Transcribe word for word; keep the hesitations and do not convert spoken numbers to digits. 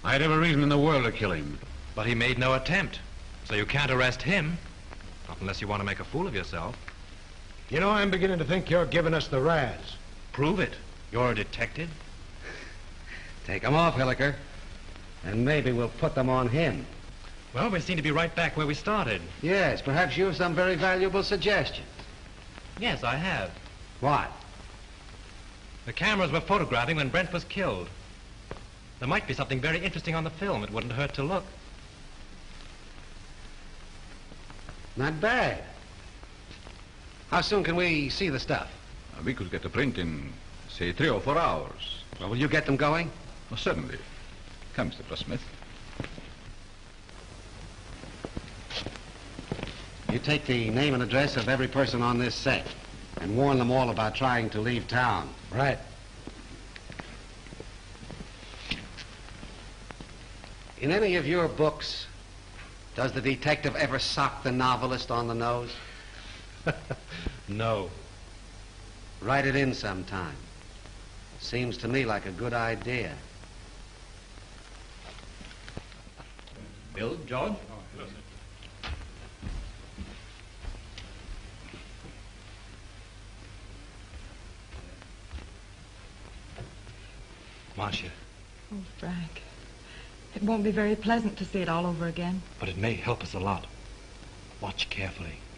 I had every reason in the world to kill him. But he made no attempt, so you can't arrest him. Not unless you want to make a fool of yourself. You know, I'm beginning to think you're giving us the razz. Prove it. You're a detective. Take them off, Hilliker. And maybe we'll put them on him. Well, we seem to be right back where we started. Yes, perhaps you have some very valuable suggestions. Yes, I have. What? The cameras were photographing when Brent was killed. There might be something very interesting on the film. It wouldn't hurt to look. Not bad. How soon can we see the stuff? Uh, we could get a print in, say, three or four hours. Well, will you get them going? Oh, certainly. Come, Mister Smith. You take the name and address of every person on this set and warn them all about trying to leave town. Right. In any of your books, does the detective ever sock the novelist on the nose? No. Write it in sometime. Seems to me like a good idea. Bill, George? Marcia. Oh, Frank. It won't be very pleasant to see it all over again. But it may help us a lot. Watch carefully.